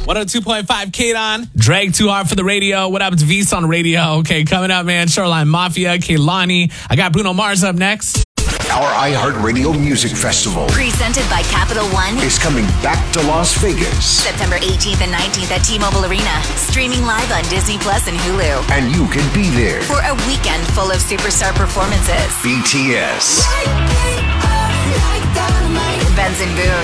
102.5 K-Don. Drake Too Hard for the Radio. What up? It's V's on the radio. Okay, coming up, man. Shoreline Mafia, Kehlani. I got Bruno Mars up next. Our iHeartRadio Music Festival, presented by Capital One, is coming back to Las Vegas. September 18th and 19th at T-Mobile Arena. Streaming live on Disney Plus and Hulu. And you can be there for a weekend full of superstar performances. BTS, Benson Boone,